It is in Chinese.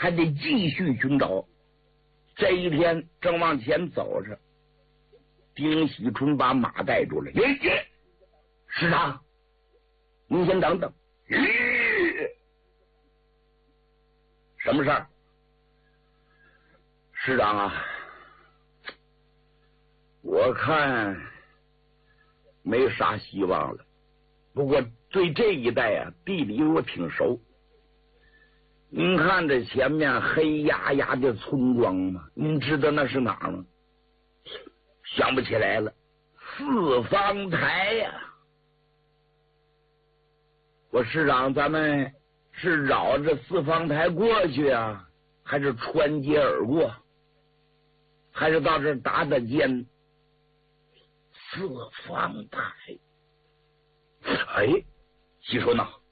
还得继续寻找。这一天正往前走着，丁喜春把马带住了。师长，您先等等。什么事儿？师长啊，我看没啥希望了。不过对这一带啊，地理我挺熟。您看这前面黑压压的村庄吗？您知道那是哪儿吗？想不起来了。四方台呀！我师长，咱们是绕着四方台过去啊，还是穿街而过，还是到这儿打打尖？四方台。哎，喜春呐，